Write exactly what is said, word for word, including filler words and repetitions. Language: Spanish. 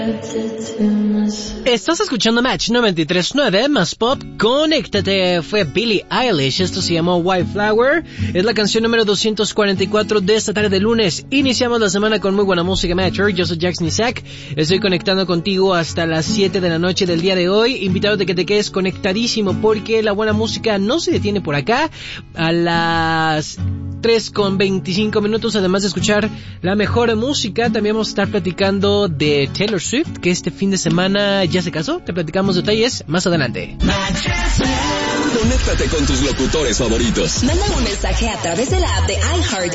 Estás escuchando Match noventa y tres punto nueve más pop. Conéctate. Fue Billie Eilish. Esto se llamó White Flower. Es la canción número doscientos cuarenta y cuatro de esta tarde de lunes. Iniciamos la semana con muy buena música, Matcher. Yo soy Jax Nisak. Estoy conectando contigo hasta las siete de la noche del día de hoy. Invitándote que te quedes conectadísimo porque la buena música no se detiene por acá. A las tres con veinticinco minutos, además de escuchar la mejor música, también vamos a estar platicando de Taylor Swift, que este fin de semana ya se casó. Te platicamos detalles más adelante. Conéctate con tus locutores favoritos. Manda un mensaje a través de la app de iHeart